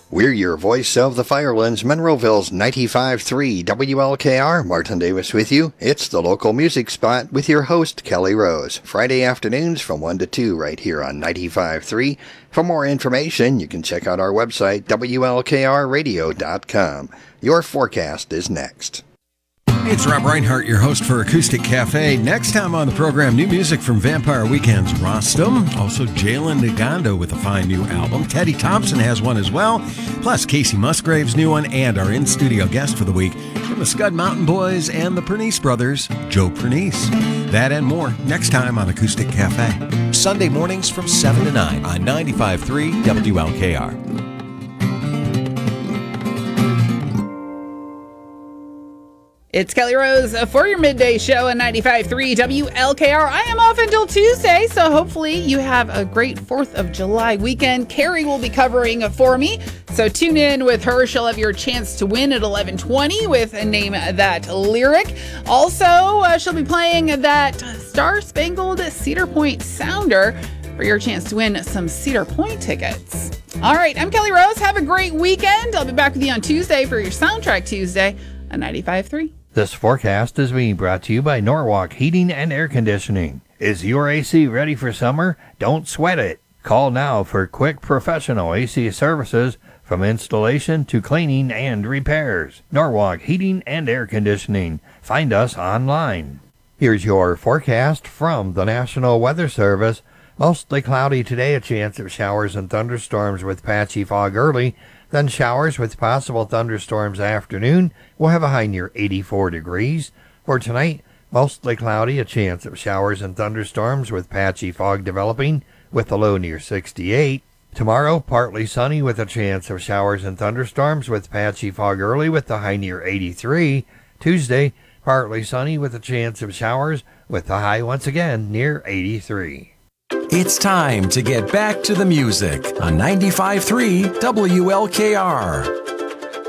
We're your voice of the Firelands, Monroeville's 95.3 WLKR. Martin Davis with you. It's the local music spot with your host, Kelly Rose. Friday afternoons from 1 to 2 right here on 95.3. For more information, you can check out our website, WLKRradio.com. Your forecast is next. Hey, it's Rob Reinhardt, your host for Acoustic Cafe. Next time on the program, new music from Vampire Weekend's Rostam. Also, Jalen Nagando with a fine new album. Teddy Thompson has one as well. Plus, Casey Musgrave's new one and our in-studio guest for the week from the Scud Mountain Boys and the Pernice Brothers, Joe Pernice. That and more next time on Acoustic Cafe. Sunday mornings from 7 to 9 on 95.3 WLKR. It's Kelly Rose for your midday show on 95.3 WLKR. I am off until Tuesday, so hopefully you have a great 4th of July weekend. Carrie will be covering for me, so tune in with her. She'll have your chance to win at 11:20 with a Name That Lyric. Also, she'll be playing that Star Spangled Cedar Point Sounder for your chance to win some Cedar Point tickets. All right, I'm Kelly Rose. Have a great weekend. I'll be back with you on Tuesday for your Soundtrack Tuesday on 95.3. This forecast is being brought to you by Norwalk Heating and Air Conditioning. Is your AC ready for summer? Don't sweat it. Call now for quick professional AC services from installation to cleaning and repairs. Norwalk Heating and Air Conditioning. Find us online. Here's your forecast from the National Weather Service. Mostly cloudy today, a chance of showers and thunderstorms with patchy fog early. Then showers with possible thunderstorms afternoon. We'll have a high near 84 degrees. For tonight, mostly cloudy, a chance of showers and thunderstorms with patchy fog developing with a low near 68. Tomorrow, partly sunny with a chance of showers and thunderstorms with patchy fog early with the high near 83. Tuesday, partly sunny with a chance of showers with the high once again near 83. It's time to get back to the music on 95.3 WLKR.